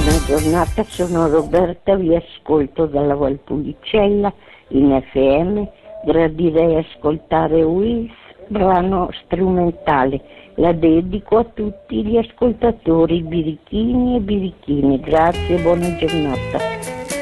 buona giornata, sono Roberta, vi ascolto dalla Valpolicella in FM, gradirei ascoltare Wills, brano strumentale, la dedico a tutti gli ascoltatori birichini e birichine, grazie, buona giornata.